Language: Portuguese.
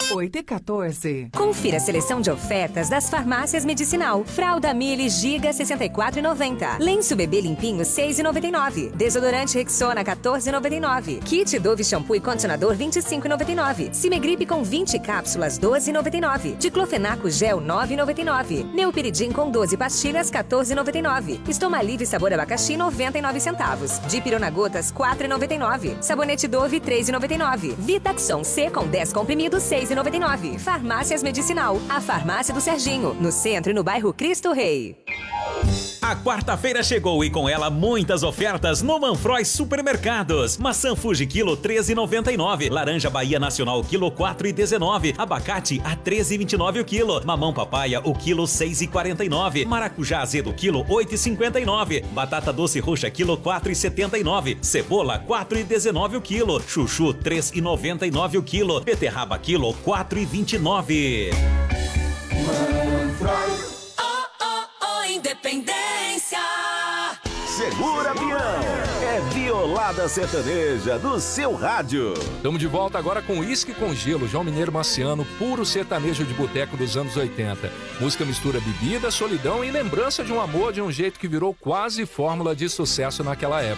8h14. Confira a seleção de ofertas das farmácias Medicinal. Fralda Mili Giga 64,90. Lenço bebê limpinho 6,99. Desodorante Rexona 14,99. Kit Dove shampoo e condicionador 25,99. Cimegripe com 20 cápsulas 12,99. Diclofenaco gel 9,99. Neupiridim com 12 pastilhas 14,99. Estomalive sabor abacaxi 99 centavos. Dipirona gotas 4,99. Sabonete Dove 3,99. Vitaxon C com 10 comprimidos 6,99. Farmácias Medicinal, a farmácia do Serginho, no centro e no bairro Cristo Rei. A quarta-feira chegou e com ela muitas ofertas no Manfroy Supermercados. Maçã Fuji quilo 13,99. Laranja Bahia Nacional quilo 4,19. Abacate a 13,29 o quilo. Mamão papaya o quilo 6,49. Maracujá azedo quilo 8,59. Batata doce roxa quilo 4,79. Cebola 4,19 o quilo. Chuchu 3,99 o quilo. Beterraba quilo 4,29. Manfroy. Independência. Segura, Bião. É Violada Sertaneja do seu rádio. Estamos de volta agora com Uísque com Gelo, João Mineiro Marciano, puro sertanejo de boteco dos anos 80. Música mistura bebida, solidão e lembrança de um amor de um jeito que virou quase fórmula de sucesso naquela época.